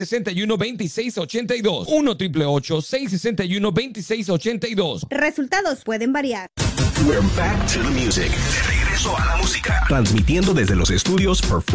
1-888-661-2682. 1-888-661-2682. Resultados pueden variar. We're back to the music. De regreso a la música. Transmitiendo desde los estudios